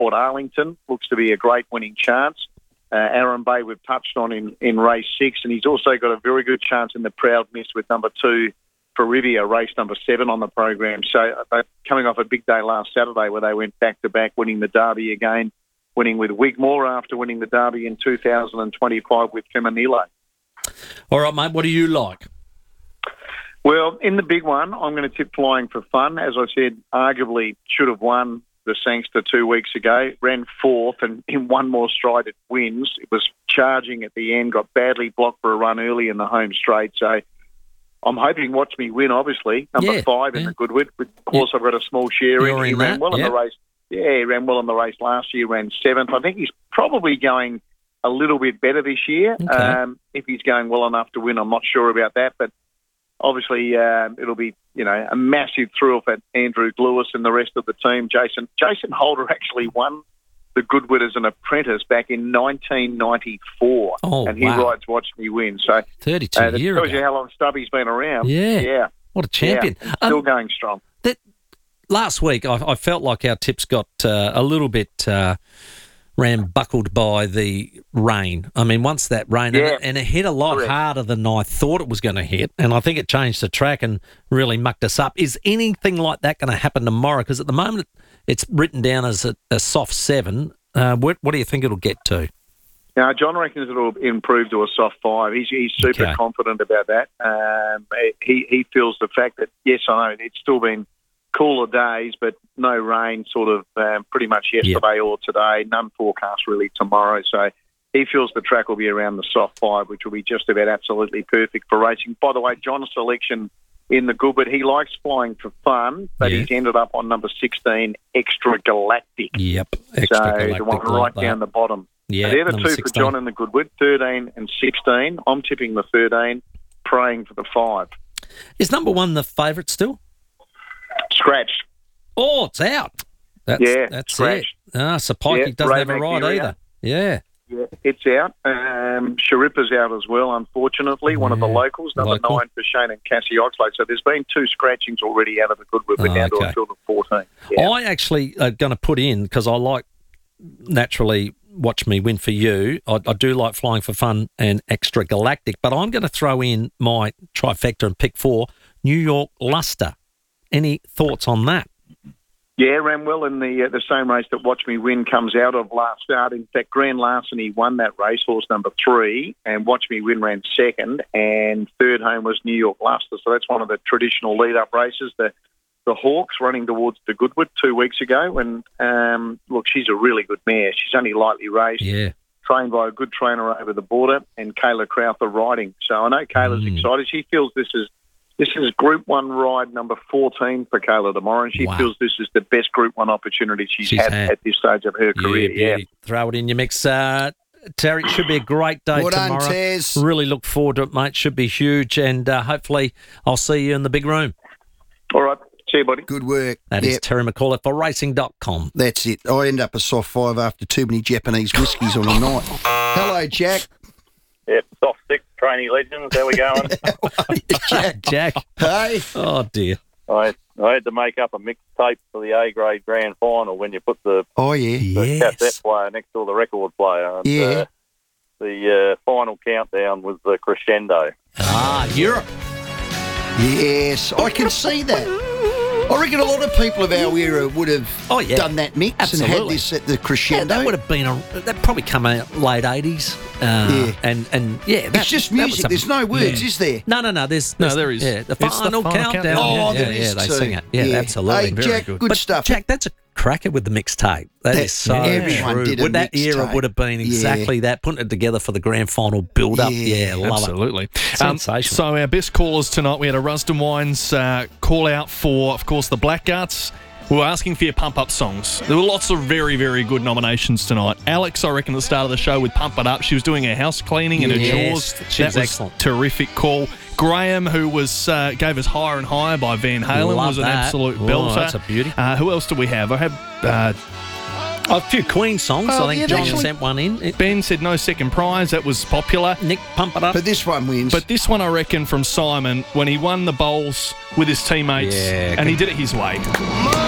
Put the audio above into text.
Port Arlington. Looks to be a great winning chance. Aaron Bay we've touched on in race 6, and he's also got a very good chance in the Proud Miss with number 2, Ferrivia, race number 7 on the program. So they're coming off a big day last Saturday where they went back-to-back, winning the Derby again, winning with Wigmore after winning the Derby in 2025 with Feminile. All right, mate, what do you like? Well, in the big one, I'm going to tip Flying for Fun. As I said, arguably should have won the Sangster 2 weeks ago, ran 4th, and in one more stride it wins. It was charging at the end, got badly blocked for a run early in the home straight. So I'm hoping Watch Me Win, obviously. Number 5 in the Goodwood. Of course, I've got a small share in. He ran well in the race. Yeah, he ran well in the race last year, ran 7th. I think he's probably going a little bit better this year. Okay. If he's going well enough to win, I'm not sure about that, but obviously, it'll be, a massive thrill for Andrew Lewis and the rest of the team. Jason Holder actually won the Goodwood as an apprentice back in 1994, and he rides Watch Me Win. So 32 years ago. Tells you how long Stubby's been around. Yeah. What a champion. Yeah, still going strong. Last week, I felt like our tips got a little bit rambuckled by the rain. I mean, once that rain, and it hit a lot harder than I thought it was going to hit, and I think it changed the track and really mucked us up. Is anything like that going to happen tomorrow? Because at the moment, it's written down as a soft 7. What do you think it'll get to? Now, John reckons it'll improve to a soft 5. He's super confident about that. He feels the fact that, yes, I know, it's still been cooler days, but no rain sort of pretty much yesterday or today. None forecast really tomorrow. So he feels the track will be around the soft 5, which will be just about absolutely perfect for racing. By the way, John's selection in the Goodwood, he likes Flying for Fun, but he's ended up on number 16, Extra Galactic. Yep, Extra Galactic. The one right down the bottom. Yeah, they're the 2 16. for John in the Goodwood, 13 and 16. I'm tipping the 13, praying for the 5. Is number 1 the favourite still? Scratched. Oh, it's out. That's scratched. it. Sapike doesn't have a ride either. Yeah, it's out. Sharippa's out as well, unfortunately. One of the locals, number 9 for Shane and Cassie Oxlade. So there's been 2 scratchings already out of the Goodwood. We're down to a field of 14. Yeah. I actually are going to put in, because I like, naturally, Watch Me Win for you. I do like Flying for Fun and Extra Galactic, but I'm going to throw in my trifecta and pick 4, New York Luster. Any thoughts on that? Yeah, ran well in the same race that Watch Me Win comes out of last start. In fact, Grand Larceny won that race, horse number 3, and Watch Me Win ran 2nd, and 3rd home was New York Luster. So that's one of the traditional lead-up races. The Hawks running towards the Goodwood 2 weeks ago, and look, she's a really good mare. She's only lightly raced. Yeah. Trained by a good trainer over the border, and Kayla Crowther riding. So I know Kayla's excited. She feels this is Group 1 ride number 14 for Kayla tomorrow, and she feels this is the best Group 1 opportunity she's had at this stage of her career. Yeah. Throw it in your mix. Terry, it should be a great day tomorrow. Done, Tez. Really look forward to it, mate. Should be huge, and hopefully I'll see you in the big room. All right. See you, buddy. Good work. That is Terry McAuliffe for Racing.com. That's it. I end up a soft 5 after too many Japanese whiskies on a night. Hello, Jack. Yep, soft 6, trainee legends. How we going? Jack. Hey. Oh, dear. I had to make up a mixtape for the A-grade grand final when you put the cassette player next to the record player. And, the final countdown was the crescendo. Europe. Yes, I can see that. I reckon a lot of people of our era would have done that mix and had this at the crescendo. Yeah, that would have been that probably come out late 80s. It's just music. There's no words, is there? No. There is. Yeah, the final countdown. Oh, there is. They sing it. Yeah, absolutely. Hey, Jack, very good stuff. Jack, that's a cracker with the mixtape. That is so everyone true. did a That era mixtape. would have been exactly that, putting it together for the grand final build-up. Yeah, love absolutely. it. Sensational. So our best callers tonight, we had a Rusden Wines call out for, of course, the Blackguards. We were asking for your pump-up songs. There were lots of very, very good nominations tonight. Alex, I reckon, at the start of the show with Pump It Up. She was doing her house cleaning and her chores. She was that excellent. Terrific call. Graham, who was gave us Higher and Higher by Van Halen, was an absolute belter. That's a beauty. Who else do we have? I have a few Queen songs. I think John sent one in. Ben said No Second Prize. That was popular. Nick, Pump It Up. But this one wins. But this one, I reckon, from Simon, when he won the bowls with his teammates, and he did it his way.